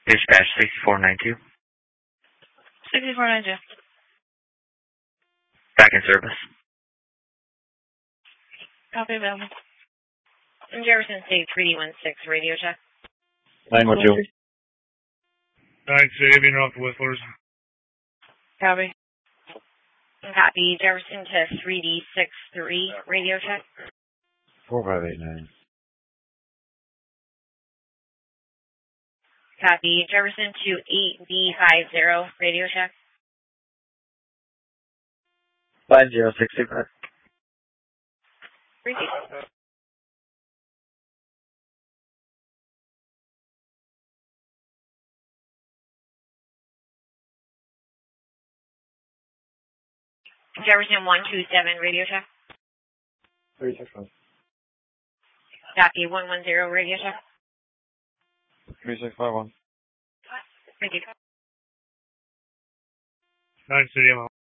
Dispatch 6492. 6492. Back in service. Copy available. Jefferson State 3D16, radio check. Language you. Thanks, Avian off the Whistlers. Copy. Copy. Jefferson to 3D63, radio check. 4589. Copy. Jefferson to 8B50, radio check. 5065. Repeat. Jefferson 127, radio check. 361. Copy. 110, radio check. 3651. Thank you. Thanks, CDMO.